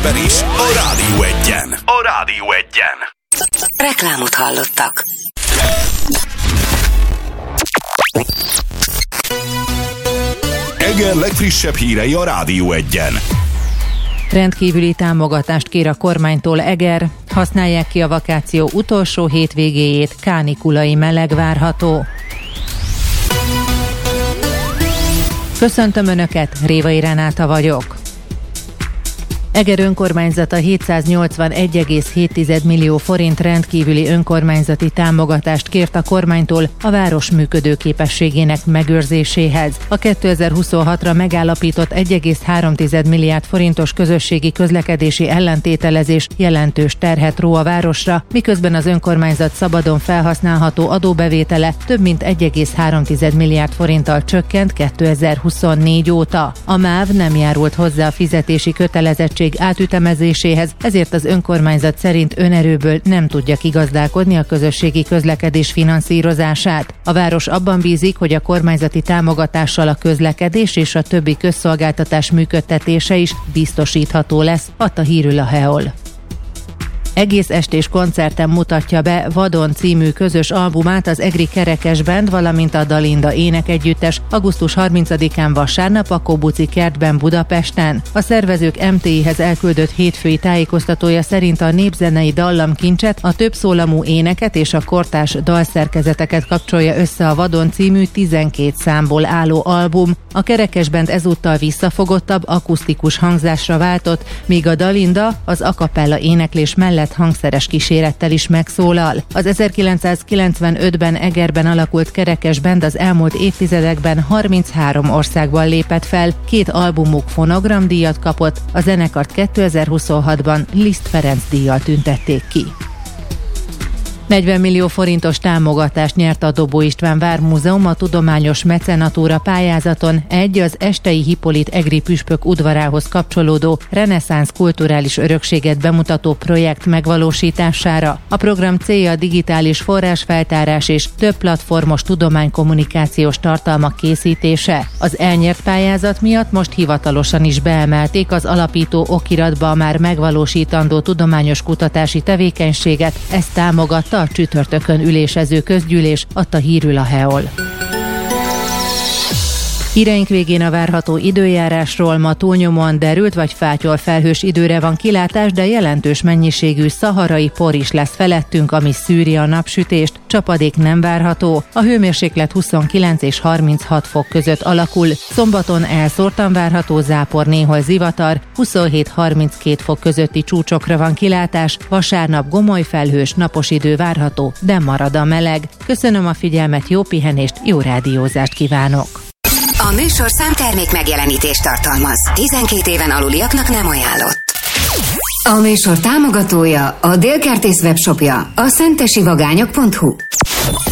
Budapestben is, a Rádió Egyen. Reklámot hallottak. Eger legfrissebb hírei a Rádió Egyen. Rendkívüli támogatást kér a kormánytól Eger, használják ki a vakáció utolsó hétvégéjét, kánikulai meleg várható. Köszöntöm Önöket, Révai Renáta vagyok. Eger önkormányzata 781,7 millió forint rendkívüli önkormányzati támogatást kért a kormánytól a város működőképességének megőrzéséhez. A 2026-ra megállapított 1,3 milliárd forintos közösségi közlekedési ellentételezés jelentős terhet ró a városra, miközben az önkormányzat szabadon felhasználható adóbevétele több mint 1,3 milliárd forinttal csökkent 2024 óta. A MÁV nem járult hozzá a fizetési kötelezettség átütemezéséhez, ezért az önkormányzat szerint önerőből nem tudja kigazdálkodni a közösségi közlekedés finanszírozását. A város abban bízik, hogy a kormányzati támogatással a közlekedés és a többi közszolgáltatás működtetése is biztosítható lesz, adta hírül a Heol. Egész estés koncerten mutatja be Vadon című közös albumát az Egri Kerekes Band, valamint a Dalinda énekegyüttes augusztus 30-án vasárnap a Kobuci kertben Budapesten. A szervezők MTI-hez elküldött hétfői tájékoztatója szerint a népzenei dallamkincset, a többszólamú éneket és a kortárs dalszerkezeteket kapcsolja össze a Vadon című 12 számból álló album. A Kerekes Band ezúttal visszafogottabb, akusztikus hangzásra váltott, míg a Dalinda az a cappella éneklés mellett hangszeres kísérettel is megszólal. Az 1995-ben Egerben alakult Kerekes Band az elmúlt évtizedekben 33 országban lépett fel, 2 albumuk fonogramdíjat kapott, a zenekart 2026-ban Liszt Ferenc díjjal tüntették ki. 40 millió forintos támogatást nyert a Dobó István Vármúzeum a tudományos mecenatúra pályázaton az Estei Hippolit egri püspök udvarához kapcsolódó reneszánsz kulturális örökséget bemutató projekt megvalósítására. A program célja a digitális forrásfeltárás és több platformos tudománykommunikációs tartalmak készítése. Az elnyert pályázat miatt most hivatalosan is beemelték az alapító okiratba a már megvalósítandó tudományos kutatási tevékenységet, ezt támogatta a csütörtökön ülésező közgyűlés, adta hírül a Heol. Híreink végén a várható időjárásról. Ma túlnyomóan derült vagy fátyol felhős időre van kilátás, de jelentős mennyiségű szaharai por is lesz felettünk, ami szűri a napsütést. Csapadék nem várható. A hőmérséklet 29 és 36 fok között alakul. Szombaton elszórtan várható zápor, néhol zivatar, 27-32 fok közötti csúcsokra van kilátás. Vasárnap gomoly felhős, napos idő várható, de marad a meleg. Köszönöm a figyelmet, jó pihenést, jó rádiózást kívánok! A műsorszám termék megjelenítést tartalmaz. 12 éven aluliaknak nem ajánlott. A műsor támogatója, a Délkertész webshopja, a szentesivagányok.hu.